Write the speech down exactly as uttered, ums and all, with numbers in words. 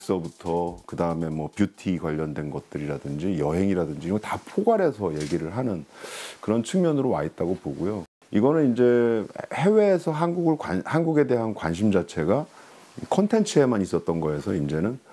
서부터 그 다음에 뭐 뷰티 관련된 것들이라든지 여행이라든지 이거 다 포괄해서 얘기를 하는 그런 측면으로 와 있다고 보고요. 이거는 이제 해외에서 한국을 관, 한국에 대한 관심 자체가 콘텐츠에만 있었던 거여서 이제는